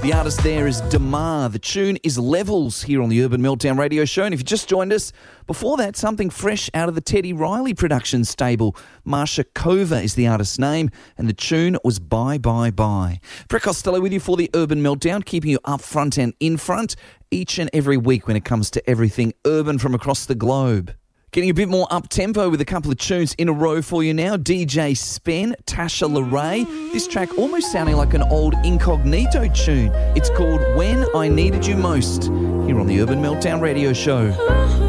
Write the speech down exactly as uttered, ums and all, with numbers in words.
The artist there is Damar. The tune is Levels here on the Urban Meltdown Radio Show. And if you just joined us, before that, something fresh out of the Teddy Riley production stable. Marsha Kova is the artist's name, and the tune was Bye Bye Bye. Brett Costello with you for the Urban Meltdown, keeping you up front and in front each and every week when it comes to everything urban from across the globe. Getting a bit more up-tempo with a couple of tunes in a row for you now. D J Spen, Tasha LaRae. This track almost sounding like an old Incognito tune. It's called When I Needed You Most, here on the Urban Meltdown Radio Show.